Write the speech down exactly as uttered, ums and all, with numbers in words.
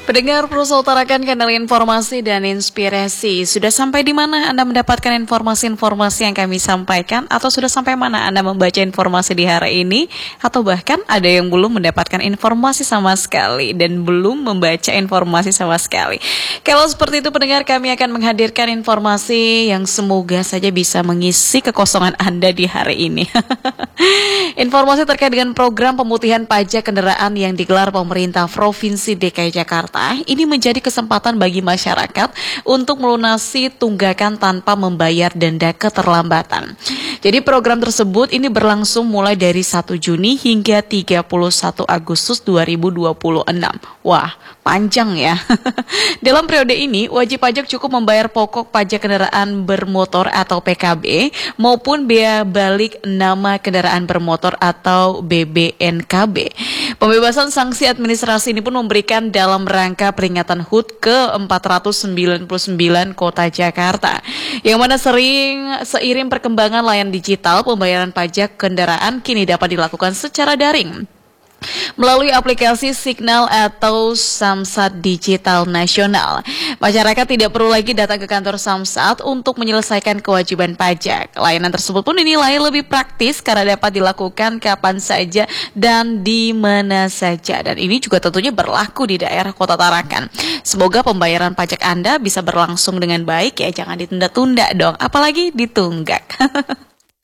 Pendengar Pulsa Utarakan, kanal informasi dan inspirasi. Sudah sampai di mana Anda mendapatkan informasi-informasi yang kami sampaikan? Atau sudah sampai mana Anda membaca informasi di hari ini? Atau bahkan ada yang belum mendapatkan informasi sama sekali dan belum membaca informasi sama sekali. Kalau seperti itu pendengar, kami akan menghadirkan informasi yang semoga saja bisa mengisi kekosongan Anda di hari ini. Informasi terkait dengan program pemutihan pajak kendaraan yang digelar pemerintah Provinsi D K I Jakarta. Ini menjadi kesempatan bagi masyarakat untuk melunasi tunggakan tanpa membayar denda keterlambatan. Jadi program tersebut ini berlangsung mulai dari satu Juni hingga tiga puluh satu Agustus dua ribu dua puluh enam. Wah, panjang ya. Dalam periode ini, wajib pajak cukup membayar pokok pajak kendaraan bermotor atau P K B maupun bea balik nama kendaraan bermotor atau B B N K B. Pembebasan sanksi administrasi ini pun memberikan dalam rangka peringatan H U T ke empat ratus sembilan puluh sembilan Kota Jakarta, yang mana sering seiring perkembangan layanan digital, pembayaran pajak kendaraan kini dapat dilakukan secara daring melalui aplikasi Signal atau Samsat Digital Nasional. Masyarakat tidak perlu lagi datang ke kantor Samsat untuk menyelesaikan kewajiban pajak. Layanan tersebut pun dinilai lebih praktis karena dapat dilakukan kapan saja dan di mana saja. Dan ini juga tentunya berlaku di daerah Kota Tarakan. Semoga pembayaran pajak Anda bisa berlangsung dengan baik ya, jangan ditunda-tunda dong, apalagi ditunggak.